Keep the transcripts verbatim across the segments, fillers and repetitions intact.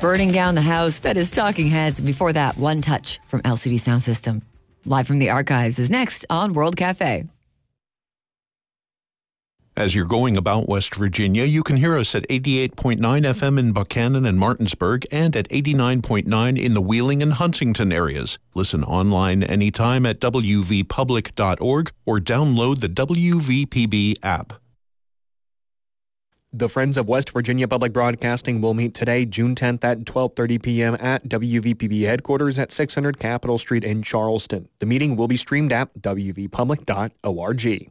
Burning Down the House, that is Talking Heads. And before that, One Touch from L C D Sound System. Live from the Archives is next on World Cafe. As you're going about West Virginia, you can hear us at eighty-eight point nine F M in Buchanan and Martinsburg and at eighty-nine point nine in the Wheeling and Huntington areas. Listen online anytime at w v public dot org or download the W V P B app. The Friends of West Virginia Public Broadcasting will meet today, June tenth at twelve thirty p.m. at W V P B headquarters at six hundred Capitol Street in Charleston. The meeting will be streamed at w v public dot org.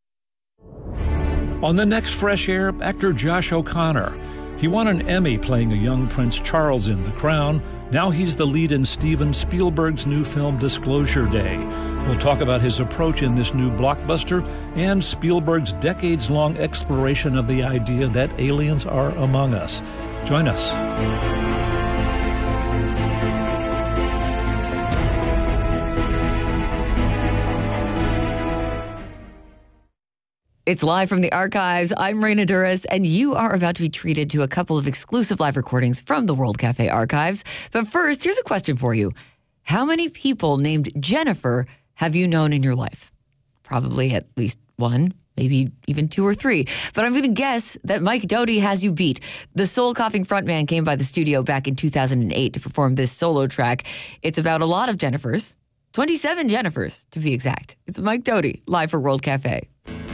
On the next Fresh Air, actor Josh O'Connor. He won an Emmy playing a young Prince Charles in The Crown. Now he's the lead in Steven Spielberg's new film Disclosure Day. We'll talk about his approach in this new blockbuster and Spielberg's decades-long exploration of the idea that aliens are among us. Join us. It's live from the Archives. I'm Raina Duras, and you are about to be treated to a couple of exclusive live recordings from the World Cafe Archives. But first, here's a question for you. How many people named Jennifer have you known in your life? Probably at least one, maybe even two or three. But I'm going to guess that Mike Doughty has you beat. The soul-coughing frontman came by the studio back in two thousand eight to perform this solo track. It's about a lot of Jennifers, twenty-seven Jennifers to be exact. It's Mike Doughty, live for World Cafe.